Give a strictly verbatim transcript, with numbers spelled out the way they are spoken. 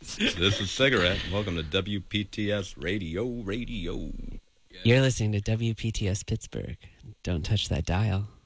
This is Cigarette. Welcome to W P T S Radio, Radio. You're listening to W P T S Pittsburgh. Don't touch that dial.